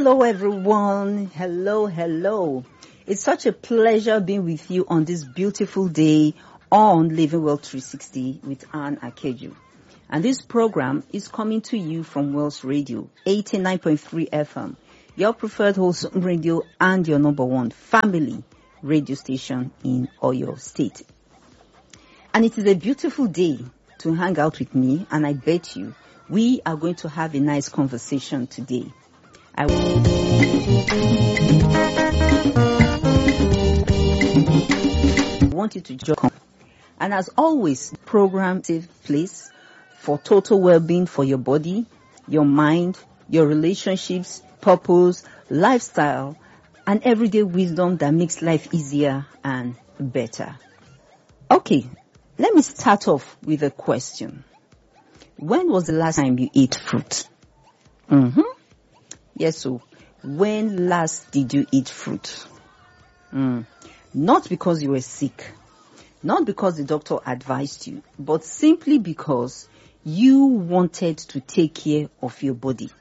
Hello, everyone. Hello, hello. It's such a pleasure being with you on this beautiful day on Living Well 360 with Anne Akeju. And this program is coming to you from Wells Radio, 89.3 FM, your preferred wholesome radio and your number one family radio station in Oyo State. And it is a beautiful day to hang out with me, and I bet you we are going to have a nice conversation today. I want you to join. And as always, program safe place for total well-being for your body, your mind, your relationships, purpose, lifestyle, and everyday wisdom that makes life easier and better. Okay, let me start off with a question. When was the last time you ate fruit? Yes, so when last did you eat fruit? Not because you were sick, not because the doctor advised you, but simply because you wanted to take care of your body.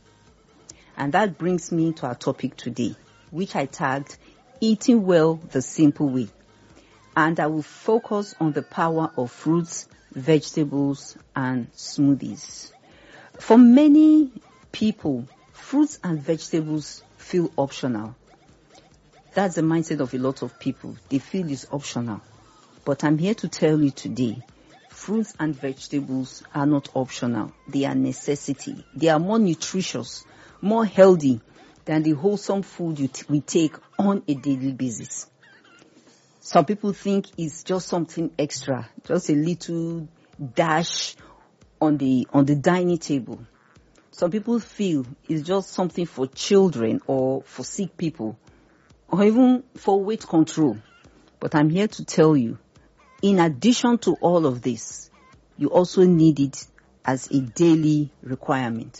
And that brings me to our topic today, which I tagged Eating Well the Simple Way. And I will focus on the power of fruits, vegetables, and smoothies. For many people, fruits and vegetables feel optional. That's the mindset of a lot of people. They feel it's optional. But I'm here to tell you today, fruits and vegetables are not optional. They are necessity. They are more nutritious, more healthy than the wholesome food we take on a daily basis. Some people think it's just something extra, just a little dash on the dining table. Some people feel it's just something for children or for sick people or even for weight control. But I'm here to tell you, in addition to all of this, you also need it as a daily requirement.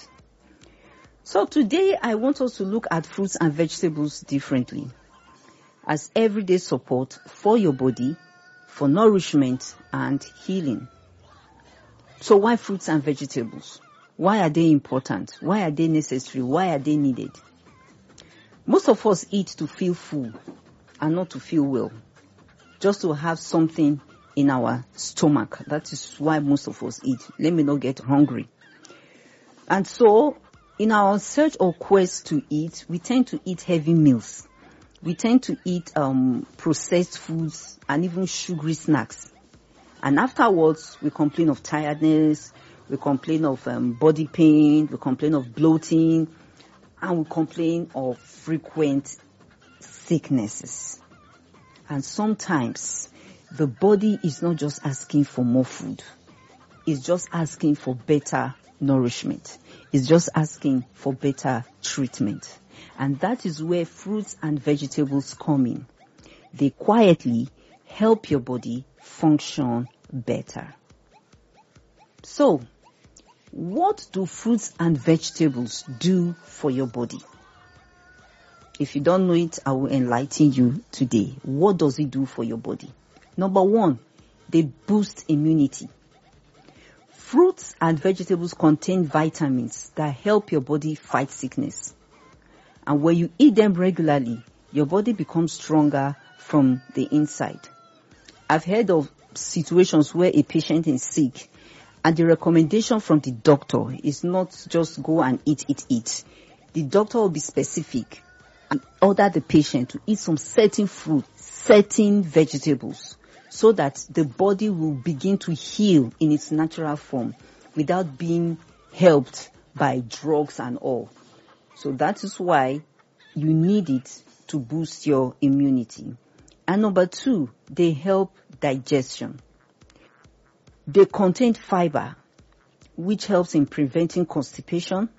So today I want us to look at fruits and vegetables differently as everyday support for your body, for nourishment and healing. So why fruits and vegetables? Why are they important? Why are they necessary? Why are they needed? Most of us eat to feel full and not to feel well. Just to have something in our stomach. That is why most of us eat. Let me not get hungry. And so, in our search or quest to eat, we tend to eat heavy meals. We tend to eat processed foods and even sugary snacks. And afterwards, we complain of tiredness, we complain of body pain, we complain of bloating, and we complain of frequent sicknesses. And sometimes, the body is not just asking for more food. It's just asking for better nourishment. It's just asking for better treatment. And that is where fruits and vegetables come in. They quietly help your body function better. So, what do fruits and vegetables do for your body? If you don't know it, I will enlighten you today. What does it do for your body? Number one, they boost immunity. Fruits and vegetables contain vitamins that help your body fight sickness. And when you eat them regularly, your body becomes stronger from the inside. I've heard of situations where a patient is sick and the recommendation from the doctor is not just go and eat. The doctor will be specific and order the patient to eat some certain fruit, certain vegetables, so that the body will begin to heal in its natural form without being helped by drugs and all. So that is why you need it to boost your immunity. And number two, they help digestion. They contain fiber, which helps in preventing constipation.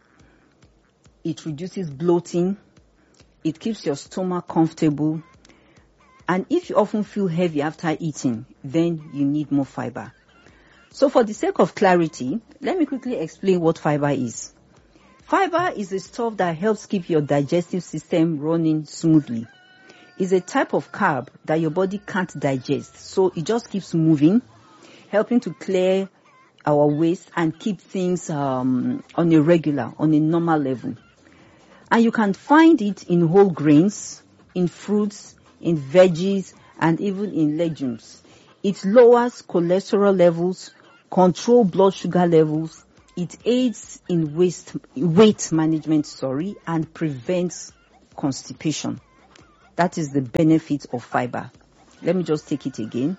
It reduces bloating. It keeps your stomach comfortable. And if you often feel heavy after eating, then you need more fiber. So for the sake of clarity, let me quickly explain what fiber is. Fiber is a stuff that helps keep your digestive system running smoothly. It's a type of carb that your body can't digest, so it just keeps moving, helping to clear our waste and keep things on a normal level. And you can find it in whole grains, in fruits, in veggies, and even in legumes. It lowers cholesterol levels, control blood sugar levels. It aids in weight management, and prevents constipation. That is the benefit of fiber. Let me just take it again.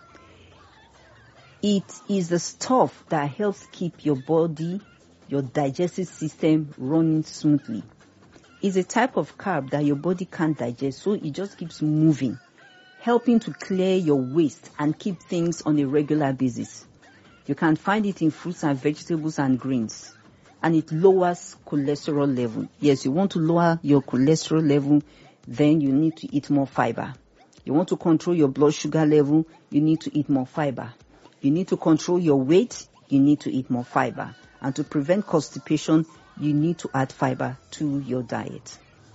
It is the stuff that helps keep your body, your digestive system running smoothly. It's a type of carb that your body can't digest, so it just keeps moving, helping to clear your waste and keep things on a regular basis. You can find it in fruits and vegetables and grains. And it lowers cholesterol level. Yes, you want to lower your cholesterol level, then you need to eat more fiber. You want to control your blood sugar level, you need to eat more fiber. You need to control your weight, you need to eat more fiber. And to prevent constipation, you need to add fiber to your diet.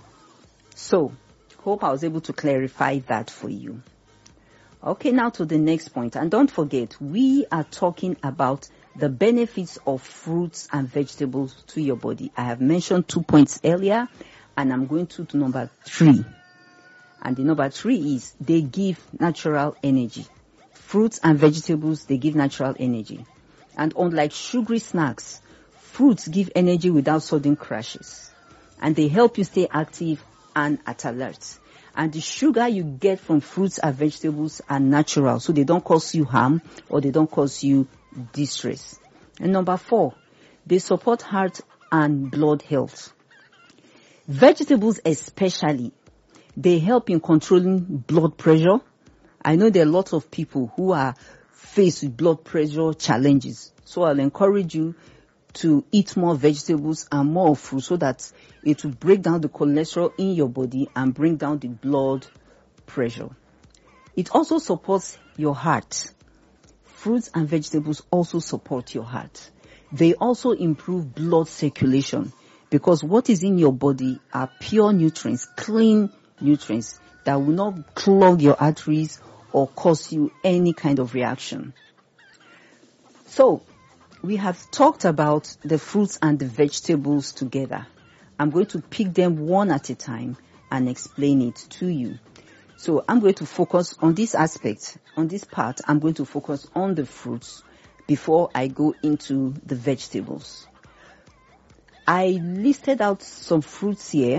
So, hope I was able to clarify that for you. Okay, now to the next point. And don't forget, we are talking about the benefits of fruits and vegetables to your body. I have mentioned 2 points earlier, and I'm going to number 3. And the number 3 is they give natural energy. Fruits and vegetables, they give natural energy. And unlike sugary snacks, fruits give energy without sudden crashes. And they help you stay active and at alert. And the sugar you get from fruits and vegetables are natural, so they don't cause you harm or they don't cause you distress. And number 4, they support heart and blood health. Vegetables especially, they help in controlling blood pressure. I know there are lots of people who are faced with blood pressure challenges. So I'll encourage you to eat more vegetables and more fruit so that it will break down the cholesterol in your body and bring down the blood pressure. It also supports your heart. Fruits and vegetables also support your heart. They also improve blood circulation because what is in your body are pure nutrients, clean nutrients that will not clog your arteries or cause you any kind of reaction. So, we have talked about the fruits and the vegetables together. I'm going to pick them one at a time and explain it to you. So I'm going to focus on this aspect, on this part. I'm going to focus on the fruits before I go into the vegetables. I listed out some fruits here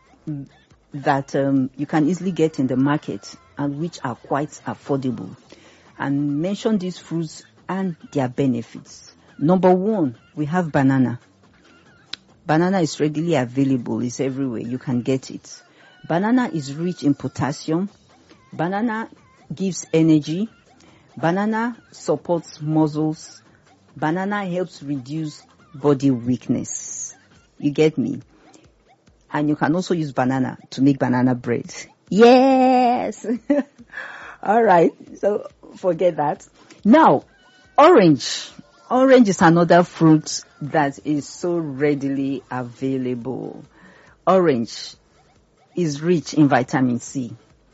that you can easily get in the market and which are quite affordable. And mention these fruits and their benefits. Number 1, we have banana. Banana is readily available. It's everywhere. You can get it. Banana is rich in potassium. Banana gives energy. Banana supports muscles. Banana helps reduce body weakness. You get me? And you can also use banana to make banana bread. Yes! All right. So forget that. Now, orange. Orange is another fruit that is so readily available. Orange is rich in vitamin C.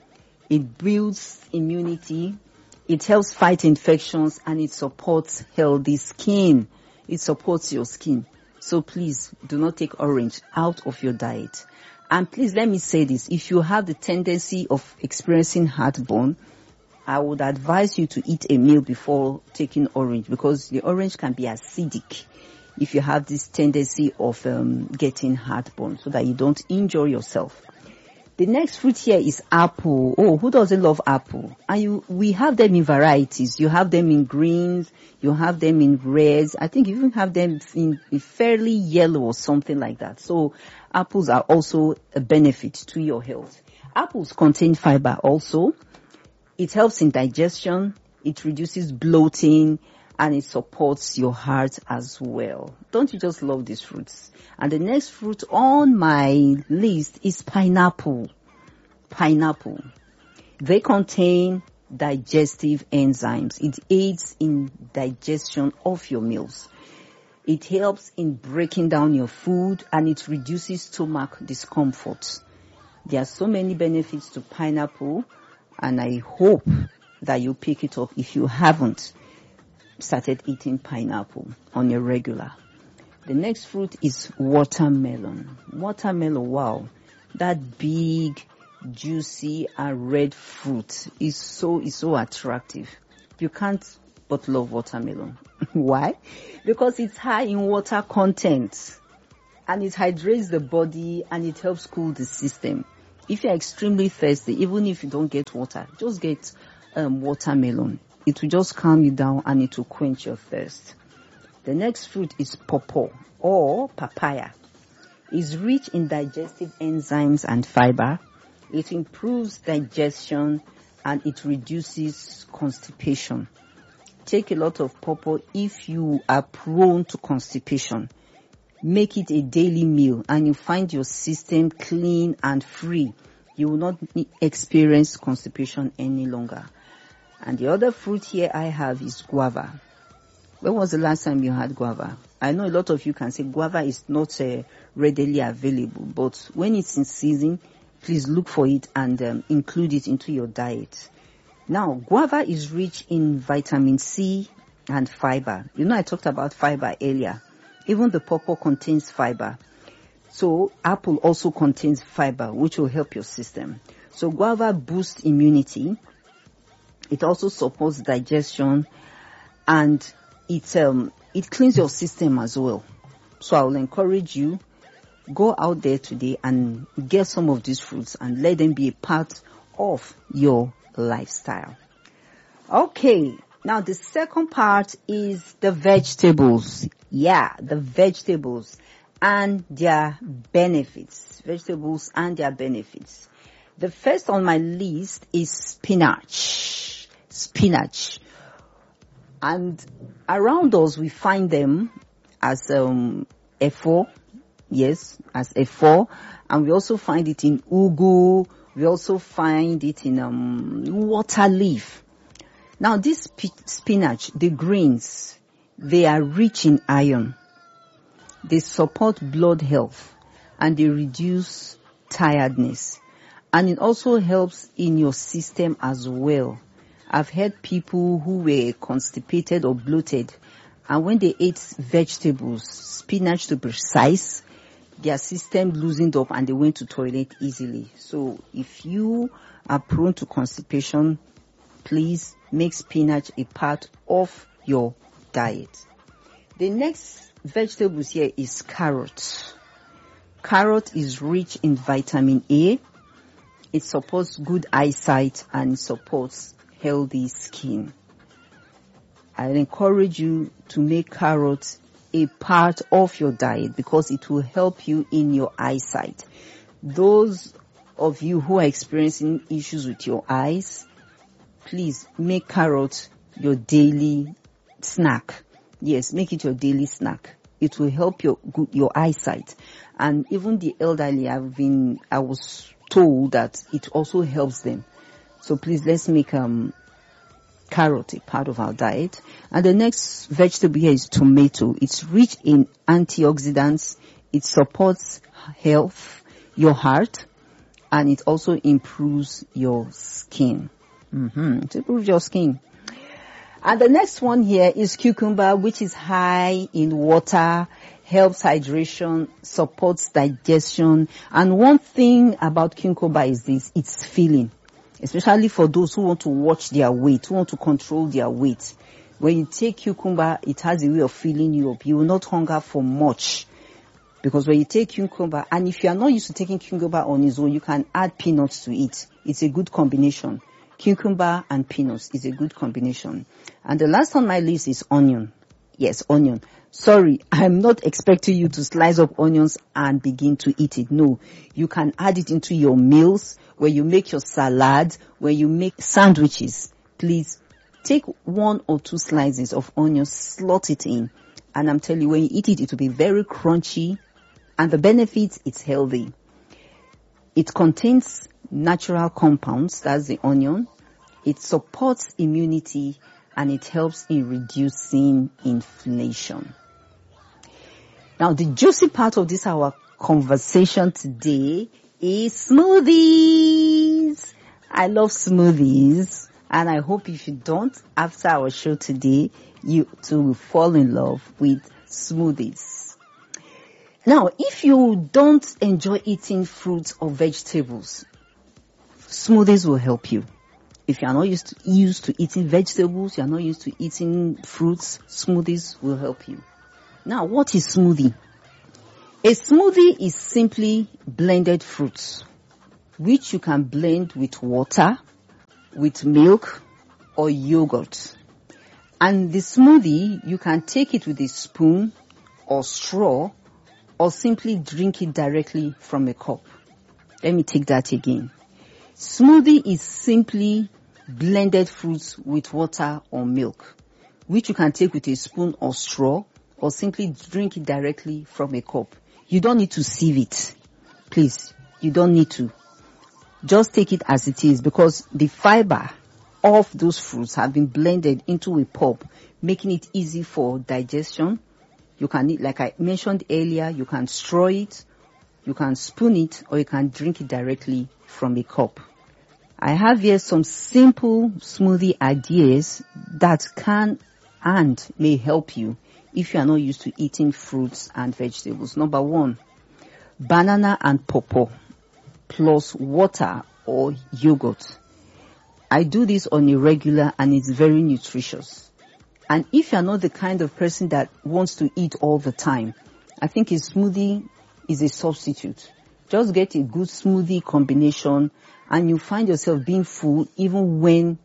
It builds immunity. It helps fight infections and it supports healthy skin. It supports your skin. So please do not take orange out of your diet. And please let me say this. If you have the tendency of experiencing heartburn, I would advise you to eat a meal before taking orange because the orange can be acidic if you have this tendency of getting heartburn so that you don't injure yourself. The next fruit here is apple. Oh, who doesn't love apple? And we have them in varieties. You have them in greens. You have them in reds. I think you even have them in fairly yellow or something like that. So apples are also a benefit to your health. Apples contain fiber also. It helps in digestion, it reduces bloating, and it supports your heart as well. Don't you just love these fruits? And the next fruit on my list is pineapple. Pineapple. They contain digestive enzymes. It aids in digestion of your meals. It helps in breaking down your food and it reduces stomach discomfort. There are so many benefits to pineapple. And I hope that you pick it up if you haven't started eating pineapple on a regular. The next fruit is watermelon. Watermelon, wow. That big, juicy and red fruit is so attractive. You can't but love watermelon. Why? Because it's high in water content and it hydrates the body and it helps cool the system. If you're extremely thirsty, even if you don't get water, just get watermelon. It will just calm you down and it will quench your thirst. The next fruit is pawpaw or papaya. It's rich in digestive enzymes and fiber. It improves digestion and it reduces constipation. Take a lot of pawpaw if you are prone to constipation. Make it a daily meal and you find your system clean and free. You will not experience constipation any longer. And the other fruit here I have is guava. When was the last time you had guava? I know a lot of you can say guava is not readily available, but when it's in season, please look for it and include it into your diet. Now, guava is rich in vitamin C and fiber. You know, I talked about fiber earlier. Even the pawpaw contains fiber. So, apple also contains fiber, which will help your system. So, guava boosts immunity. It also supports digestion and it cleans your system as well. So I will encourage you, go out there today and get some of these fruits and let them be a part of your lifestyle. Okay, now the second part is the vegetables. Yeah, the vegetables and their benefits. Vegetables and their benefits. The first on my list is spinach. Spinach. And around us, we find them as F4. Yes, as F4. And we also find it in ugu. We also find it in water leaf. Now, this spinach, the greens, they are rich in iron. They support blood health and they reduce tiredness. And it also helps in your system as well. I've heard people who were constipated or bloated, and when they ate vegetables, spinach to be precise, their system loosened up and they went to toilet easily. So if you are prone to constipation, please make spinach a part of your diet. The next vegetables here is carrot. Carrot is rich in vitamin A. It supports good eyesight and it supports healthy skin. I encourage you to make carrots a part of your diet because it will help you in your eyesight. Those of you who are experiencing issues with your eyes, please make carrot your daily snack. Yes, make it your daily snack. It will help your eyesight. And even the elderly, I was told that it also helps them. So please, let's make carrot a part of our diet. And the next vegetable here is tomato. It's rich in antioxidants. It supports health, your heart, and it also improves your skin. It improves your skin. And the next one here is cucumber, which is high in water, helps hydration, supports digestion. And one thing about cucumber is this, it's filling. Especially for those who want to watch their weight, who want to control their weight. When you take cucumber, it has a way of filling you up. You will not hunger for much. Because when you take cucumber, and if you are not used to taking cucumber on its own, you can add peanuts to it. It's a good combination. Cucumber and peanuts is a good combination. And the last on my list is onion. Yes, onion. Sorry, I'm not expecting you to slice up onions and begin to eat it. No, you can add it into your meals, when you make your salad, when you make sandwiches. Please take 1 or 2 slices of onion, slot it in. And I'm telling you, when you eat it, it will be very crunchy. And the benefits, it's healthy. It contains natural compounds, that's the onion. It supports immunity and it helps in reducing inflation. Now, the juicy part of this, our conversation today, is smoothies. I love smoothies. And I hope if you don't, after our show today, you too will fall in love with smoothies. Now, if you don't enjoy eating fruits or vegetables, smoothies will help you. If you are not used to eating vegetables, you are not used to eating fruits, smoothies will help you. Now, what is smoothie? A smoothie is simply blended fruits, which you can blend with water, with milk, or yogurt. And the smoothie, you can take it with a spoon or straw, or simply drink it directly from a cup. Let me take that again. Smoothie is simply blended fruits with water or milk, which you can take with a spoon or straw, or simply drink it directly from a cup. You don't need to sieve it. Please, you don't need to. Just take it as it is, because the fiber of those fruits have been blended into a pulp, making it easy for digestion. You can eat, like I mentioned earlier, you can straw it, you can spoon it, or you can drink it directly from a cup. I have here some simple smoothie ideas that can and may help you if you are not used to eating fruits and vegetables. Number 1, banana and pawpaw plus water or yogurt. I do this on a regular and it's very nutritious. And if you are not the kind of person that wants to eat all the time, I think a smoothie is a substitute. Just get a good smoothie combination and you find yourself being full even when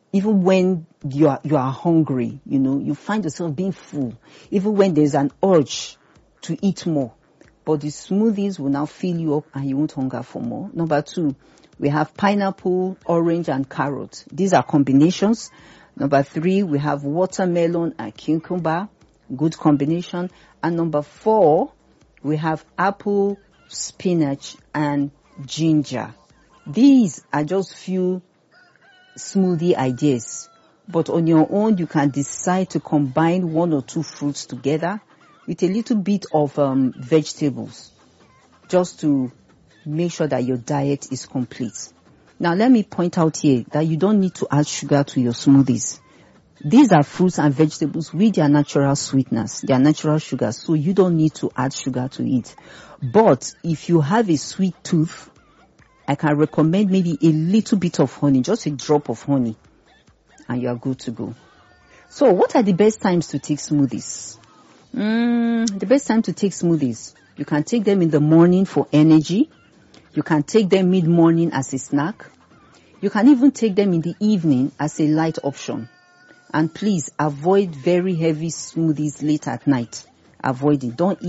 you are hungry. You find yourself being full even when there's an urge to eat more. But the smoothies will now fill you up and you won't hunger for more. Number 2, we have pineapple, orange and carrot. These are combinations. Number 3, we have watermelon and cucumber. Good combination. And number 4, we have apple, spinach and ginger. These are just few smoothie ideas. But on your own, you can decide to combine 1 or 2 fruits together with a little bit of vegetables, just to make sure that your diet is complete. Now, let me point out here that you don't need to add sugar to your smoothies. These are fruits and vegetables with their natural sweetness, their natural sugar, so you don't need to add sugar to it. But if you have a sweet tooth, I can recommend maybe a little bit of honey, just a drop of honey, and you are good to go. So, what are the best times to take smoothies? The best time to take smoothies, you can take them in the morning for energy. You can take them mid-morning as a snack. You can even take them in the evening as a light option. And please avoid very heavy smoothies late at night. Avoid it. Don't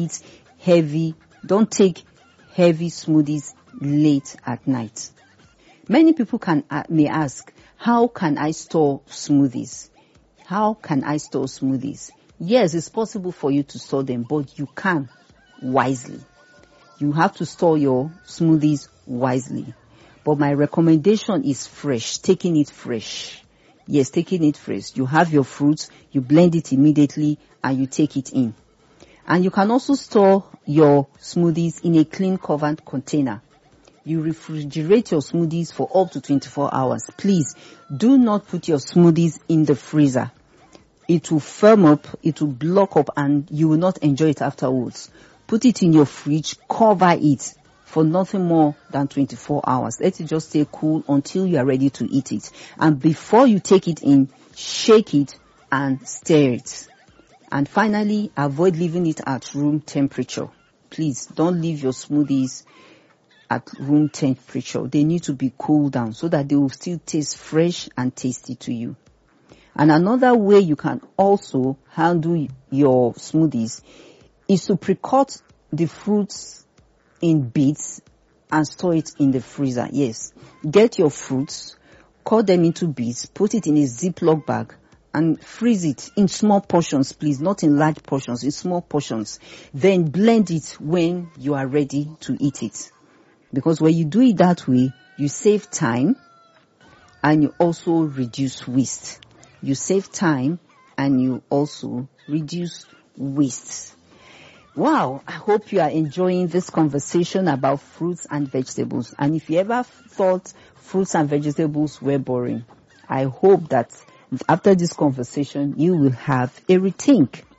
take heavy smoothies late at night. Many people may ask, how can I store smoothies? How can I store smoothies? Yes, it's possible for you to store them, but you can wisely. You have to store your smoothies wisely. But my recommendation is fresh, taking it fresh. Yes, taking it fresh. You have your fruits, you blend it immediately, and you take it in. And you can also store your smoothies in a clean covered container. You refrigerate your smoothies for up to 24 hours. Please, do not put your smoothies in the freezer. It will firm up, it will block up, and you will not enjoy it afterwards. Put it in your fridge, cover it for nothing more than 24 hours. Let it just stay cool until you are ready to eat it. And before you take it in, shake it and stir it. And finally, avoid leaving it at room temperature. Please don't leave your smoothies at room temperature. They need to be cooled down so that they will still taste fresh and tasty to you. And another way you can also handle your smoothies is to pre-cut the fruits in bits and store it in the freezer. Yes, get your fruits, cut them into bits, put it in a Ziploc bag and freeze it in small portions, please, not in large portions, in small portions. Then blend it when you are ready to eat it. Because when you do it that way, you save time and you also reduce waste. You save time and you also reduce waste. Wow, I hope you are enjoying this conversation about fruits and vegetables. And if you ever thought fruits and vegetables were boring, I hope that after this conversation, you will have a rethink.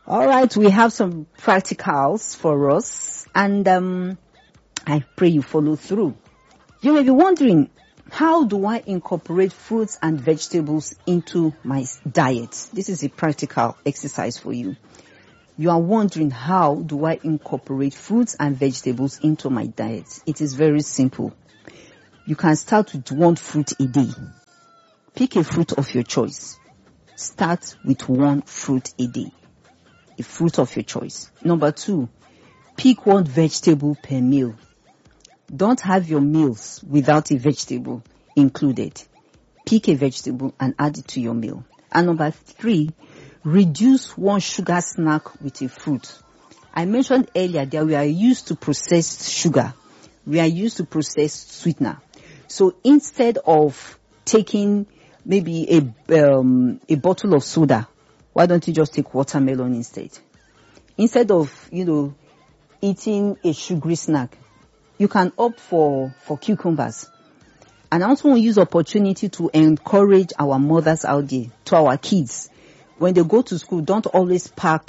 All right, we have some practicals for us, and I pray you follow through. You may be wondering, how do I incorporate fruits and vegetables into my diet? This is a practical exercise for you. You are wondering, how do I incorporate fruits and vegetables into my diet? It is very simple. You can start with 1 fruit a day. Pick a fruit of your choice. Start with 1 fruit a day. A fruit of your choice. Number 2, pick 1 vegetable per meal. Don't have your meals without a vegetable included. Pick a vegetable and add it to your meal. And number 3, reduce 1 sugar snack with a fruit. I mentioned earlier that we are used to processed sugar. We are used to processed sweetener. So instead of taking maybe a bottle of soda, why don't you just take watermelon instead? Instead of, eating a sugary snack, you can opt for cucumbers. And I also want to use opportunity to encourage our mothers out there, to our kids. When they go to school, don't always pack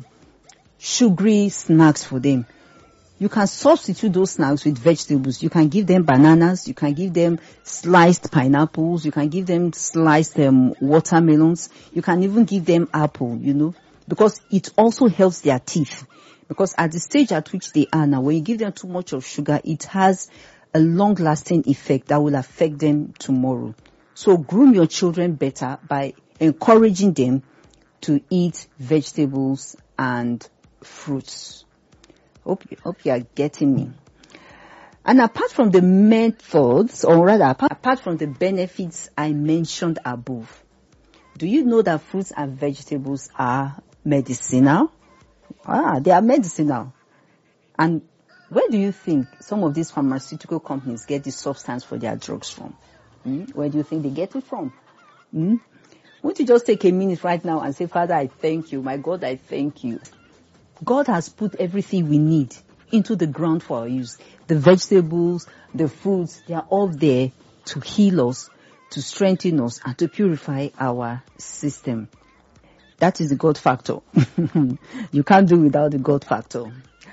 sugary snacks for them. You can substitute those snacks with vegetables. You can give them bananas. You can give them sliced pineapples. You can give them sliced watermelons. You can even give them apple, because it also helps their teeth. Because at the stage at which they are now, when you give them too much of sugar, it has a long-lasting effect that will affect them tomorrow. So groom your children better by encouraging them to eat vegetables and fruits. Hope you are getting me. And apart from the methods, or rather apart from the benefits I mentioned above, do you know that fruits and vegetables are medicinal? They are medicinal. And where do you think some of these pharmaceutical companies get the substance for their drugs from? Where do you think they get it from? Won't you just take a minute right now and say, Father, I thank you. My God, I thank you. God has put everything we need into the ground for our use. The vegetables, the fruits, they are all there to heal us, to strengthen us, and to purify our system. That is the God factor. You can't do without the God factor.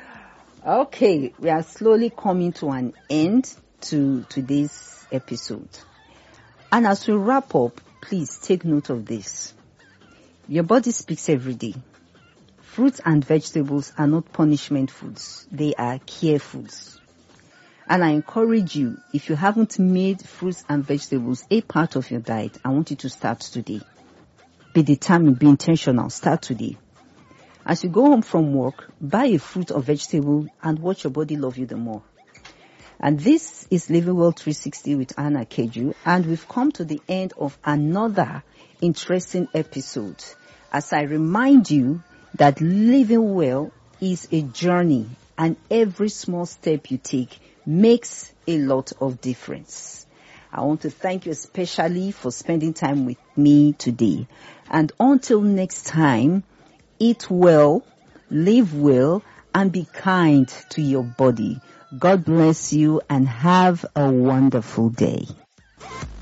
Okay, we are slowly coming to an end to today's episode. And as we wrap up, please take note of this. Your body speaks every day. Fruits and vegetables are not punishment foods. They are care foods. And I encourage you, if you haven't made fruits and vegetables a part of your diet, I want you to start today. Be determined, be intentional, start today. As you go home from work, buy a fruit or vegetable and watch your body love you the more. And this is Living Well 360 with Anna Keju, and we've come to the end of another interesting episode. As I remind you that living well is a journey, and every small step you take makes a lot of difference. I want to thank you especially for spending time with me today. And until next time, eat well, live well, and be kind to your body. God bless you and have a wonderful day.